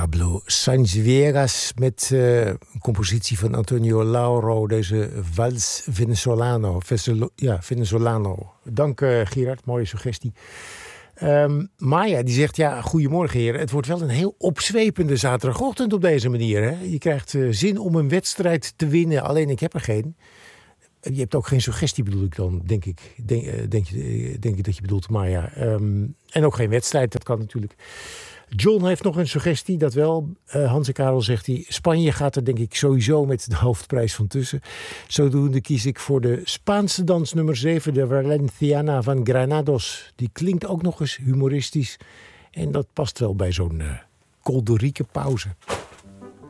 Pablo Sáenz Villegas met een compositie van Antonio Lauro, deze Vals Venezolano. Venezolano. Dank Gerard, mooie suggestie. Maya die zegt, goedemorgen heren. Het wordt wel een heel opzwepende zaterdagochtend op deze manier. Hè? Je krijgt zin om een wedstrijd te winnen, alleen ik heb er geen. Je hebt ook geen suggestie, bedoel ik dan, denk ik. Denk ik dat je bedoelt, Maya. En ook geen wedstrijd, dat kan natuurlijk. John heeft nog een suggestie, dat wel. Hans en Karel zegt hij, Spanje gaat er denk ik sowieso met de hoofdprijs van tussen. Zodoende kies ik voor de Spaanse dans nummer 7, de Valenciana van Granados. Die klinkt ook nog eens humoristisch. En dat past wel bij zo'n kolderieke pauze.